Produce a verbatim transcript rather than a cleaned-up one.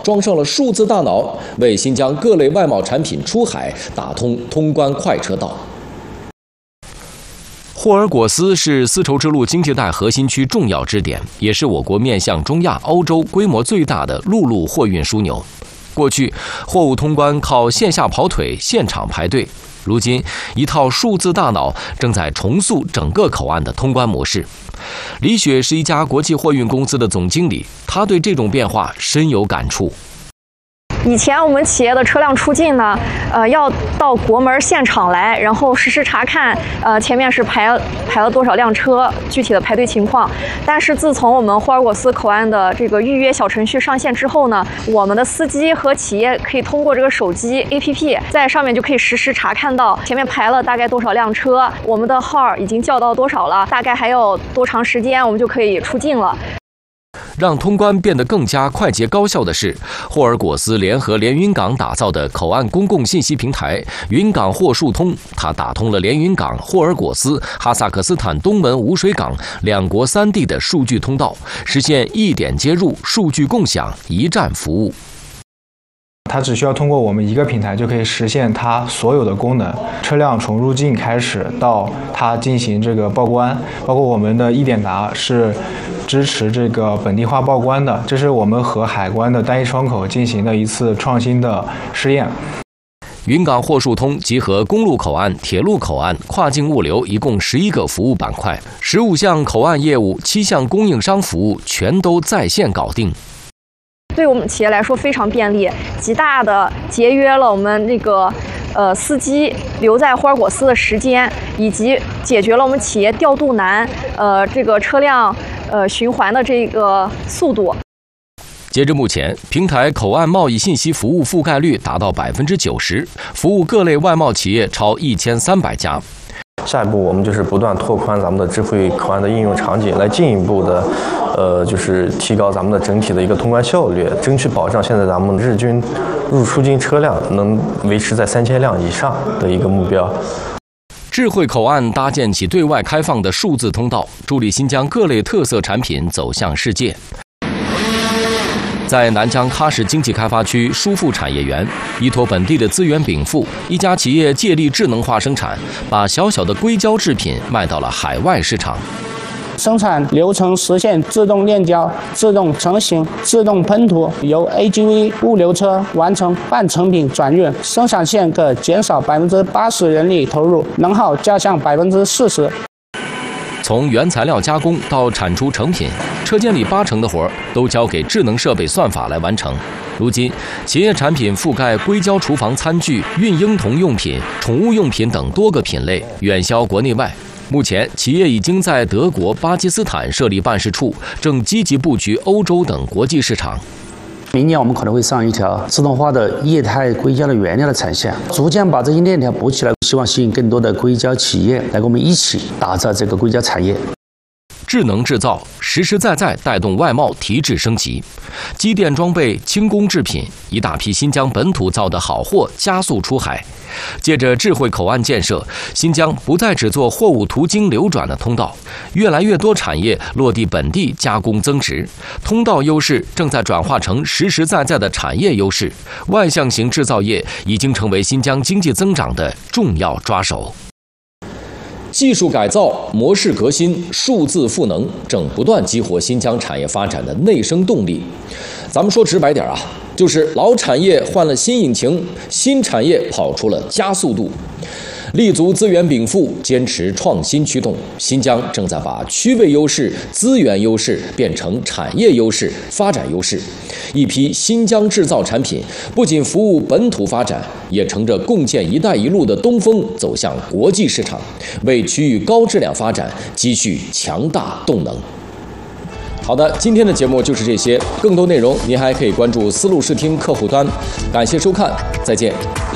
装上了数字大脑，为新疆各类外贸产品出海打通通关快车道。霍尔果斯是丝绸之路经济带核心区重要支点，也是我国面向中亚、欧洲规模最大的陆路货运枢纽。过去，货物通关靠线下跑腿、现场排队。如今，一套数字大脑正在重塑整个口岸的通关模式。李雪是一家国际货运公司的总经理，他对这种变化深有感触。 以前我们企业的车辆出境呢，呃，要到国门现场来，然后实时查看，呃，前面是排排了多少辆车，具体的排队情况。但是自从我们霍尔果斯口岸的这个预约小程序上线之后呢，我们的司机和企业可以通过这个手机 A P P， 在上面就可以实时查看到前面排了大概多少辆车，我们的号已经叫到多少了，大概还有多长时间，我们就可以出境了。 让通关变得更加快捷高效的是，霍尔果斯联合连云港打造的口岸公共信息平台云港货数通，它打通了连云港、霍尔果斯、哈萨克斯坦东门无水港两国三地的数据通道，实现一点接入、数据共享、一站服务。 它只需要通过我们一个平台就可以实现它所有的功能，车辆从入境开始到它进行这个报关，包括我们的一点答是支持这个本地化报关的，这是我们和海关的单一窗口进行的一次创新的试验。 云港货数通集合公路口岸、铁路口岸、跨境物流一共十一个服务板块，十五项口岸业务、七项供应商服务全都在线搞定。 对我们企业来说非常便利，极大的节约了我们这个呃司机留在霍尔果斯的时间，以及解决了我们企业调度难，呃这个车辆呃循环的这个速度。 截至目前，平台口岸贸易信息服务覆盖率达到百分之九十，服务各类外贸企业超一千三百家。 下一步，我们就是不断拓宽咱们的智慧口岸的应用场景，来进一步的，呃，就是提高咱们的整体的一个通关效率，争取保障现在咱们日均入出境车辆能维持在三千辆以上的一个目标。 智慧口岸搭建起对外开放的数字通道，助力新疆各类特色产品走向世界。在南疆喀什经济开发区疏附产业园，依托本地的资源禀赋，一家企业借力智能化生产，把小小的硅胶制品卖到了海外市场。 生产流程实现自动炼胶、自动成型、自动喷涂，由 A G V 物流车完成半成品转运，生产线可减少百分之八十人力投入，能耗下降百分之四十。 从原材料加工到产出成品，车间里八成的活儿都交给智能设备算法来完成。如今，企业产品覆盖硅胶厨房餐具、孕婴童用品、宠物用品等多个品类，远销国内外。目前，企业已经在德国、巴基斯坦设立办事处，正积极布局欧洲等国际市场。 明年我们可能会上一条自动化的液态硅胶的原料的产线，逐渐把这些链条补起来，希望吸引更多的硅胶企业来跟我们一起打造这个硅胶产业。 智能制造实实在在带动外贸提质升级，机电装备、轻工制品，一大批新疆本土造的好货加速出海。借着智慧口岸建设，新疆不再只做货物途经流转的通道，越来越多产业落地本地加工增值，通道优势正在转化成实实在在的产业优势。外向型制造业已经成为新疆经济增长的重要抓手。技术改造、模式革新、数字赋能，正不断激活新疆产业发展的内生动力。咱们说直白点啊，就是老产业换了新引擎，新产业跑出了加速度。立足资源禀赋，坚持创新驱动，新疆正在把区位优势、资源优势变成产业优势、发展优势。一批新疆制造产品不仅服务本土发展，也乘着共建“一带一路”的东风走向国际市场，为区域高质量发展积蓄强大动能。好的，今天的节目就是这些，更多内容您还可以关注思路视听客户端。感谢收看，再见。